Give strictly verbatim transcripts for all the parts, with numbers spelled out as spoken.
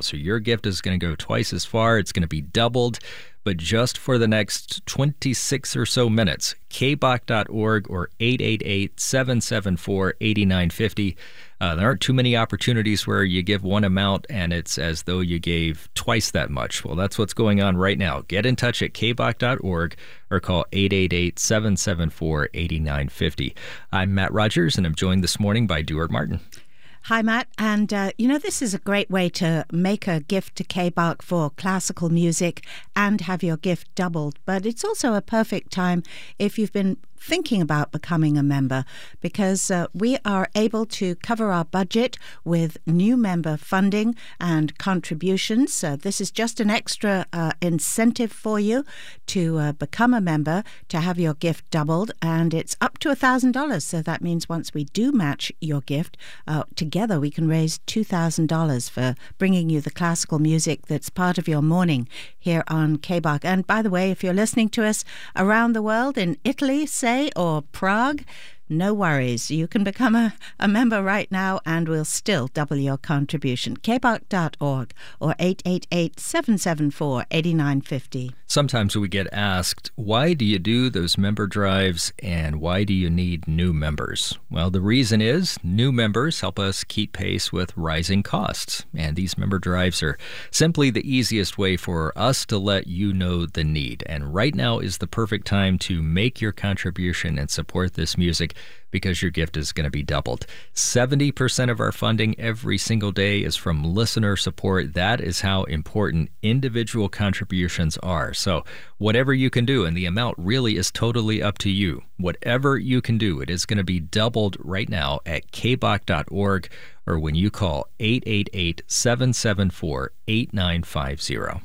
now. So your gift is going to go twice as far. It's going to be doubled, but just for the next twenty-six or so minutes. K B O C dot org or eight eight eight, seven seven four, eight nine five zero. Uh, there aren't too many opportunities where you give one amount and it's as though you gave twice that much. Well, that's what's going on right now. Get in touch at K B O C dot org or call eight eight eight, seven seven four, eight nine five zero. I'm Matt Rogers, and I'm joined this morning by Duart Martin. Hi, Matt. And, uh, you know, this is a great way to make a gift to K B O C for classical music and have your gift doubled. But it's also a perfect time if you've been thinking about becoming a member, because uh, we are able to cover our budget with new member funding and contributions. Uh, this is just an extra uh, incentive for you to uh, become a member, to have your gift doubled, and it's up to one thousand dollars. So that means once we do match your gift, uh, together we can raise two thousand dollars for bringing you the classical music that's part of your morning here on K B O C. And by the way, if you're listening to us around the world, in Italy, say, or Prague, no worries. You can become a, a member right now and we'll still double your contribution. K B O C dot org or eight eight eight, seven seven four, eight nine five zero. Sometimes we get asked, why do you do those member drives and why do you need new members? Well, the reason is new members help us keep pace with rising costs. And these member drives are simply the easiest way for us to let you know the need. And right now is the perfect time to make your contribution and support this music, because your gift is going to be doubled. seventy percent of our funding every single day is from listener support. That is how important individual contributions are. So whatever you can do, and the amount really is totally up to you. Whatever you can do, it is going to be doubled right now at K B O C dot org or when you call eight eight eight, seven seven four, eight nine five zero.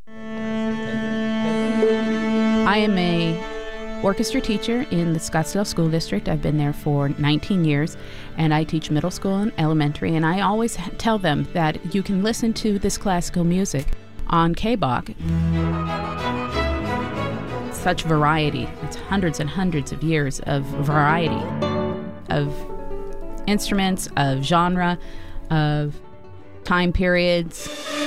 I am a orchestra teacher in the Scottsdale School District. I've been there for nineteen years, and I teach middle school and elementary, and I always tell them that you can listen to this classical music on K B O C. Such variety. It's hundreds and hundreds of years of variety of instruments, of genre, of time periods.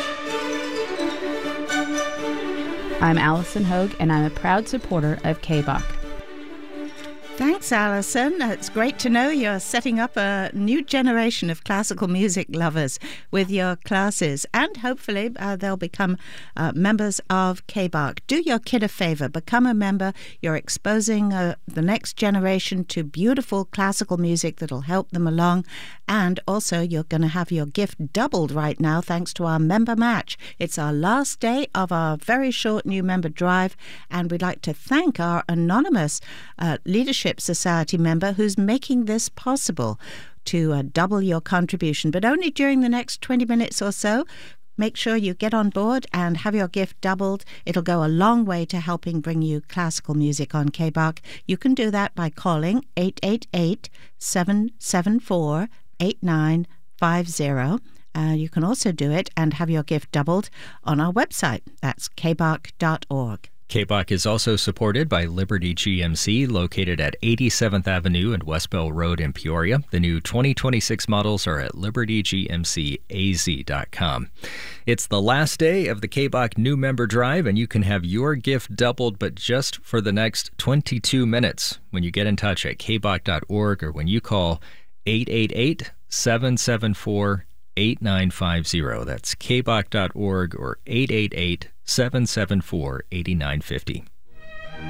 I'm Allison Hogue, and I'm a proud supporter of K B O C. Thanks, Alison. It's great to know you're setting up a new generation of classical music lovers with your classes, and hopefully uh, they'll become uh, members of K B O C. Do your kid a favor, become a member. You're exposing uh, the next generation to beautiful classical music that'll help them along, and also you're going to have your gift doubled right now thanks to our member match. It's our last day of our very short new member drive, and we'd like to thank our anonymous uh, leadership Society member who's making this possible to uh, double your contribution, but only during the next twenty minutes or so. Make sure you get on board and have your gift doubled. It'll go a long way to helping bring you classical music on K B O C. You can do that by calling eight eight eight, seven seven four, eight nine five zero. Uh, you can also do it and have your gift doubled on our website. That's K B O C dot org. K B O C is also supported by Liberty G M C, located at eighty-seventh Avenue and West Bell Road in Peoria. The new twenty twenty-six models are at liberty g m c a z dot com. It's the last day of the K B O C New Member Drive, and you can have your gift doubled, but just for the next twenty-two minutes when you get in touch at K B O C dot org or when you call eight eight eight, seven seven four, eight nine five zero. That's K B O C dot org or eight eight eight, seven seven four, eight nine five zero.